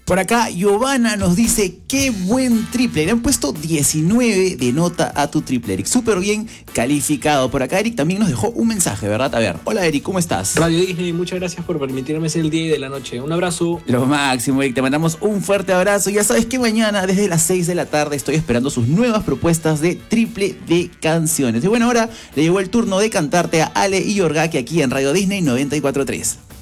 Por acá, Giovanna nos dice, qué buen triple. Le han puesto 19 de nota a tu triple, Eric. Súper bien calificado. Por acá, Eric también nos dejó un mensaje, ¿verdad? A ver, hola, Eric, ¿cómo estás? Radio Disney, muchas gracias por permitirme ser el día y de la noche. Un abrazo. Lo máximo, Eric. Te mandamos un fuerte abrazo. Ya sabes que mañana, desde las 6 de la tarde, estoy esperando sus nuevas propuestas de triple de canciones. Y bueno, ahora le llegó el turno de cantarte a Ale y Yorgaki aquí en Radio Disney 94.3.